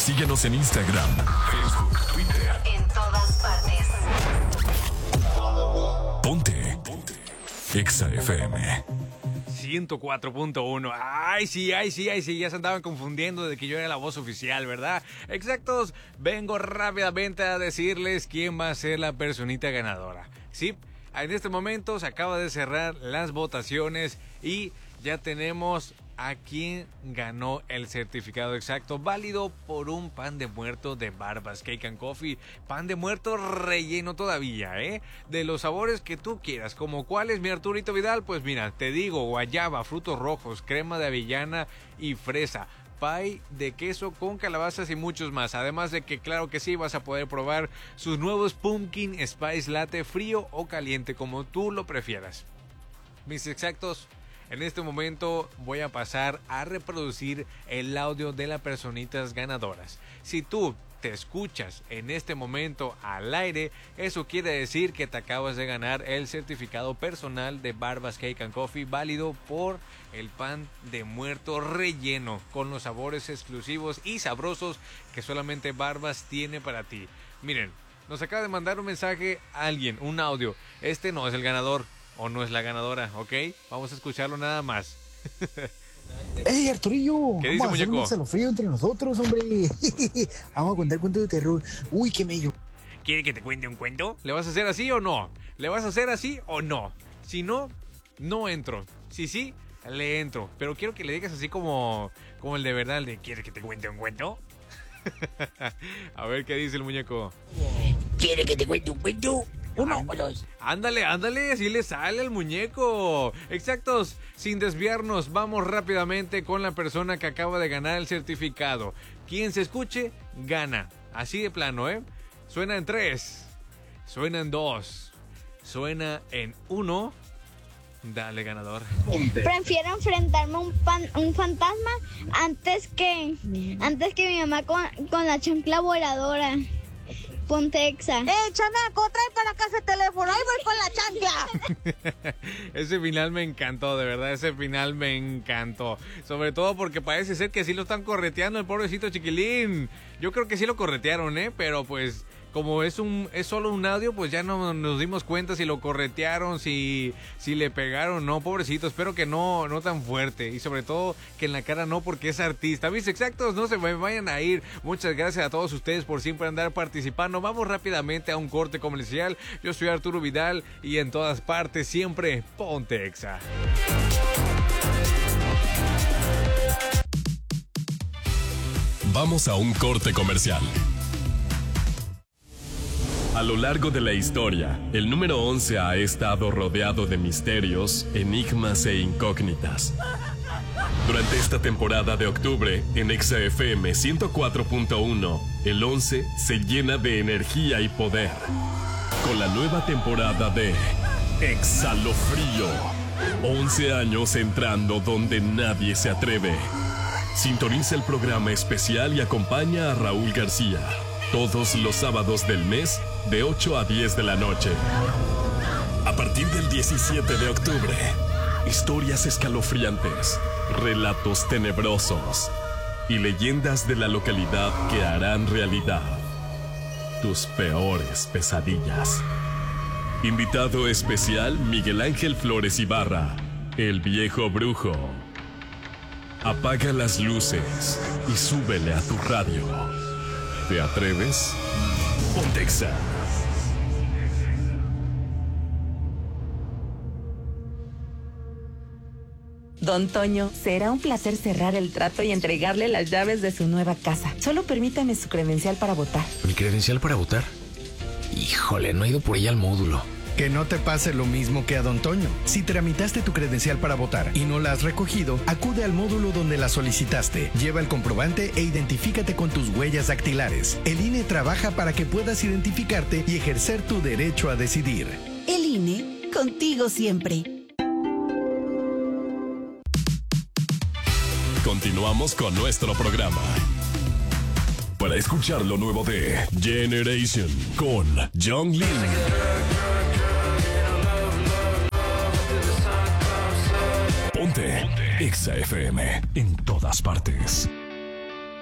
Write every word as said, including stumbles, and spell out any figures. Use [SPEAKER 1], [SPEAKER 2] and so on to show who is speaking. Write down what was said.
[SPEAKER 1] Síguenos en Instagram, Facebook, Twitter.
[SPEAKER 2] En todas partes.
[SPEAKER 1] Ponte. Ponte. Exa F M.
[SPEAKER 3] ciento cuatro punto uno. Ay, sí, ay, sí, ay, sí. Ya se andaban confundiendo de que yo era la voz oficial, ¿verdad? Exactos. Vengo rápidamente a decirles quién va a ser la personita ganadora. Sí, en este momento se acaba de cerrar las votaciones y ya tenemos a quien ganó el certificado exacto, válido por un pan de muerto de Barbas Cake and Coffee. Pan de muerto relleno todavía, ¿eh? De los sabores que tú quieras. ¿Como cuáles, mi Arturito Vidal? Pues mira, te digo, guayaba, frutos rojos, crema de avellana y fresa. Pie de queso con calabazas y muchos más. Además de que claro que sí vas a poder probar sus nuevos Pumpkin Spice Latte frío o caliente, como tú lo prefieras. Mis exactos, en este momento voy a pasar a reproducir el audio de las personitas ganadoras. Si tú te escuchas en este momento al aire, eso quiere decir que te acabas de ganar el certificado personal de Barbas Cake and Coffee, válido por el pan de muerto relleno con los sabores exclusivos y sabrosos que solamente Barbas tiene para ti. Miren, nos acaba de mandar un mensaje a alguien, un audio. Este no es el ganador o no es la ganadora, ¿ok? Vamos a escucharlo nada más.
[SPEAKER 4] ¡Ey, Arturillo!
[SPEAKER 3] ¿Qué dice,
[SPEAKER 4] vamos a hacer
[SPEAKER 3] muñeco?
[SPEAKER 4] un salofrío entre nosotros, hombre. Vamos a contar cuentos de terror. Uy, qué mello.
[SPEAKER 3] ¿Quiere que te cuente un cuento? ¿Le vas a hacer así o no? ¿Le vas a hacer así o no? Si no, no entro. Si sí, le entro. Pero quiero que le digas así como, como el de verdad, el de ¿quiere que te cuente un cuento? A ver qué dice el muñeco.
[SPEAKER 4] ¿Quiere que te cuente un cuento? Uno o dos.
[SPEAKER 3] Ándale, ándale, así le sale al muñeco. Exactos, sin desviarnos, vamos rápidamente con la persona que acaba de ganar el certificado. Quien se escuche, gana. Así de plano, ¿eh? Suena en tres, suena en dos, suena en uno. Dale, ganador.
[SPEAKER 5] Prefiero enfrentarme a un, pan, un fantasma antes que antes que mi mamá con, con la chancla voladora. Ponte Exa.
[SPEAKER 6] ¡Eh, chamaco, trae para acá ese teléfono! ¡Ahí voy con la chancla!
[SPEAKER 3] Ese final me encantó, de verdad, ese final me encantó. Sobre todo porque parece ser que sí lo están correteando el pobrecito chiquilín. Yo creo que sí lo corretearon, ¿eh? Pero pues, como es un es solo un audio, pues ya no nos dimos cuenta si lo corretearon, si, si le pegaron, no, pobrecito. Espero que no, no tan fuerte. Y sobre todo que en la cara no, porque es artista. Mis exactos, no se me vayan a ir. Muchas gracias a todos ustedes por siempre andar participando. Vamos rápidamente a un corte comercial. Yo soy Arturo Vidal y en todas partes siempre ponte Exa.
[SPEAKER 1] Vamos a un corte comercial. A lo largo de la historia, el número once ha estado rodeado de misterios, enigmas e incógnitas. Durante esta temporada de octubre, en Exa F M ciento cuatro punto uno, el once se llena de energía y poder. Con la nueva temporada de Exalofrío. once años entrando donde nadie se atreve. Sintoniza el programa especial y acompaña a Raúl García. Todos los sábados del mes, de ocho a diez de la noche. A partir del diecisiete de octubre, historias escalofriantes, relatos tenebrosos y leyendas de la localidad que harán realidad tus peores pesadillas. Invitado especial Miguel Ángel Flores Ibarra, el viejo brujo. Apaga las luces y súbele a tu radio. ¿Te atreves? Ponte Exa.
[SPEAKER 7] Don Toño, será un placer cerrar el trato y entregarle las llaves de su nueva casa. Solo permítame su credencial para votar.
[SPEAKER 8] ¿Mi credencial para votar? Híjole, no he ido por ella al módulo.
[SPEAKER 9] Que no te pase lo mismo que a Don Toño. Si tramitaste tu credencial para votar y no la has recogido, acude al módulo donde la solicitaste. Lleva el comprobante e identifícate con tus huellas dactilares. El I N E trabaja para que puedas identificarte y ejercer tu derecho a decidir.
[SPEAKER 10] El I N E, contigo siempre.
[SPEAKER 1] Continuamos con nuestro programa. Para escuchar lo nuevo de Generation con John Lin. Ponte Exa F M en todas partes.